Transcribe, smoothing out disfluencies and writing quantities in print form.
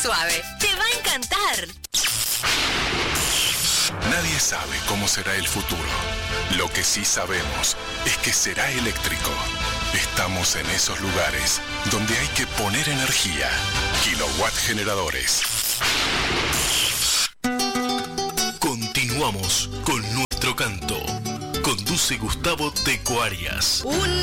Suave, te va a encantar. Nadie sabe cómo será el futuro. Lo que sí sabemos es que será eléctrico. Estamos en esos lugares donde hay que poner energía. Kilowatt Generadores. Continuamos con nuestro canto. Conduce Gustavo Teco Arias.